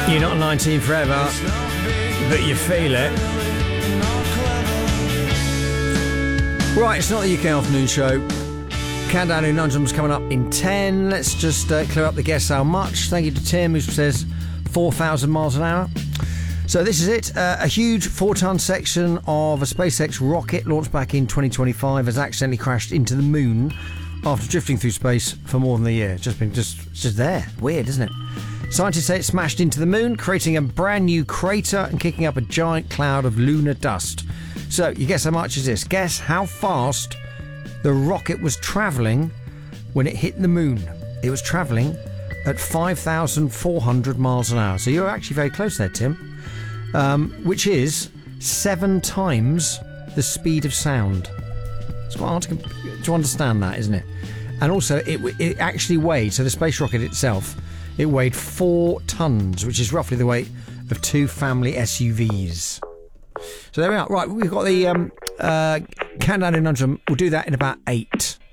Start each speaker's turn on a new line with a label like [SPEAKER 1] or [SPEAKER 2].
[SPEAKER 1] You're not 19 forever, but you feel it. Right, it's not the UK Afternoon Show. Countdown in Nungeon's coming up in 10. Let's just clear up the guess how much. Thank you to Tim, who says 4,000 miles an hour. So this is it. A huge 4-ton section of a SpaceX rocket launched back in 2025 has accidentally crashed into the moon after drifting through space for more than a year. It's just there. Weird, isn't it? Scientists say it smashed into the moon, creating a brand new crater and kicking up a giant cloud of lunar dust. So, you guess how much is this? Guess how fast the rocket was travelling when it hit the moon. It was travelling at 5,400 miles an hour. So you're actually very close there, Tim. Which is 7 times the speed of sound. It's quite hard to understand that, isn't it? And also, it actually weighed, so the space rocket itself, it weighed 4 tons, which is roughly the weight of 2 family SUVs. So there we are. Right, we've got the countdown in Nungeon. We'll do that in about 8.